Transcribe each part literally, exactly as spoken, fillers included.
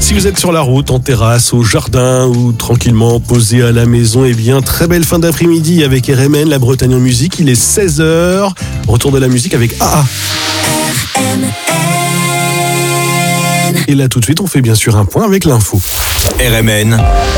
Si vous êtes sur la route, en terrasse, au jardin ou tranquillement posé à la maison, eh bien, très belle fin d'après-midi avec R M N, la Bretagne en musique. Il est seize heures. Retour de la musique avec A A. Et là, tout de suite, on fait bien sûr un point avec l'info. R M N,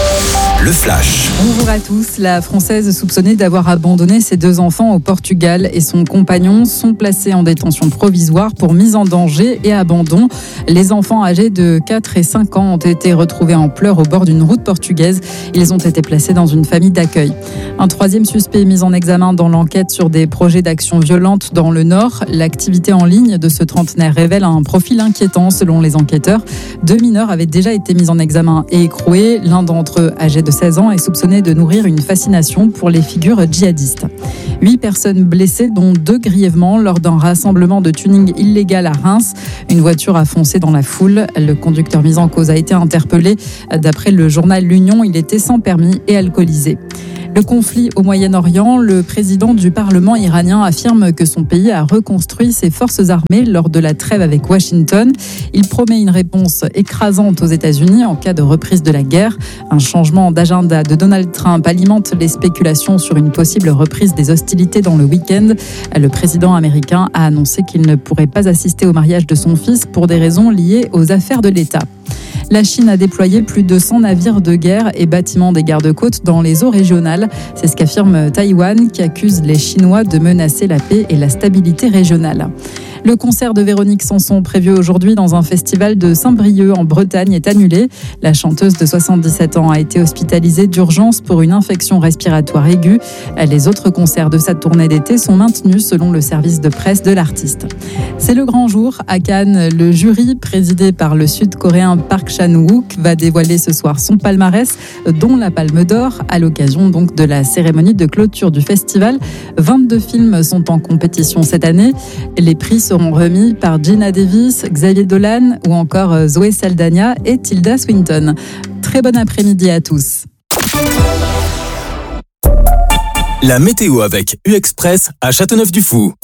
le flash. Bonjour à tous. La Française soupçonnée d'avoir abandonné ses deux enfants au Portugal et son compagnon sont placés en détention provisoire pour mise en danger et abandon. Les enfants âgés de quatre et cinq ans ont été retrouvés en pleurs au bord d'une route portugaise. Ils ont été placés dans une famille d'accueil. Un troisième suspect est mis en examen dans l'enquête sur des projets d'action violente dans le Nord. L'activité en ligne de ce trentenaire révèle un profil inquiétant selon les enquêteurs. Deux mineurs avaient déjà été mis en examen et écroués. L'un d'entre eux, âgé de seize ans, est soupçonné de nourrir une fascination pour les figures djihadistes. Huit personnes blessées, dont deux grièvement, lors d'un rassemblement de tuning illégal à Reims. Une voiture a foncé dans la foule. Le conducteur mis en cause a été interpellé. D'après le journal L'Union, il était sans permis et alcoolisé. Le conflit au Moyen-Orient, le président du Parlement iranien affirme que son pays a reconstruit ses forces armées lors de la trêve avec Washington. Il promet une réponse écrasante aux États-Unis en cas de reprise de la guerre. Un changement d'agenda de Donald Trump alimente les spéculations sur une possible reprise des hostilités dans le week-end. Le président américain a annoncé qu'il ne pourrait pas assister au mariage de son fils pour des raisons liées aux affaires de l'État. La Chine a déployé plus de cent navires de guerre et bâtiments des gardes-côtes dans les eaux régionales. C'est ce qu'affirme Taïwan, qui accuse les Chinois de menacer la paix et la stabilité régionale. Le concert de Véronique Sanson, prévu aujourd'hui dans un festival de Saint-Brieuc en Bretagne, est annulé. La chanteuse de soixante-dix-sept ans a été hospitalisée d'urgence pour une infection respiratoire aiguë. Les autres concerts de sa tournée d'été sont maintenus selon le service de presse de l'artiste. C'est le grand jour à Cannes. Le jury, présidé par le Sud-Coréen Park Chan-wook, va dévoiler ce soir son palmarès, dont la Palme d'Or, à l'occasion donc de la cérémonie de clôture du festival. vingt-deux films sont en compétition cette année. Les prix seront remis par Gina Davis, Xavier Dolan ou encore Zoé Saldana et Tilda Swinton. Très bon après-midi à tous. La météo avec U-Express à Châteauneuf-du-Fou.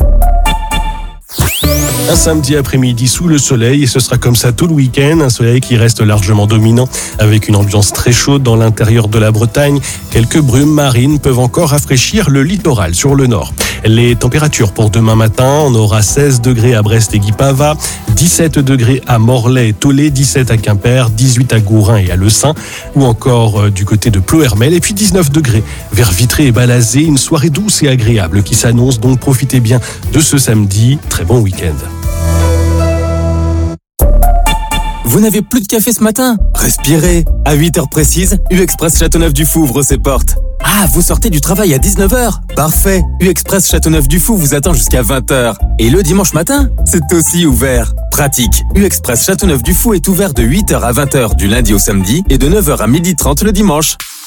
Un samedi après-midi sous le soleil, et ce sera comme ça tout le week-end. Un soleil qui reste largement dominant avec une ambiance très chaude dans l'intérieur de la Bretagne. Quelques brumes marines peuvent encore rafraîchir le littoral sur le nord. Les températures pour demain matin, on aura seize degrés à Brest et Guipava, dix-sept degrés à Morlaix et Tollet, dix-sept à Quimper, dix-huit à Gourin et à Lessin, ou encore euh, du côté de Ploërmel, et puis dix-neuf degrés vers Vitré et Balazé. Une soirée douce et agréable qui s'annonce, donc profitez bien de ce samedi. Très bon week-end. Vous n'avez plus de café ce matin? Respirez. À huit heures précises, U-Express Châteauneuf-du-Fou ouvre ses portes. Ah, vous sortez du travail à dix-neuf heures? Parfait. U-Express Châteauneuf-du-Fou vous attend jusqu'à vingt heures. Et le dimanche matin, c'est aussi ouvert. Pratique. U-Express Châteauneuf-du-Fou est ouvert de huit heures à vingt heures du lundi au samedi et de neuf heures à midi trente le dimanche.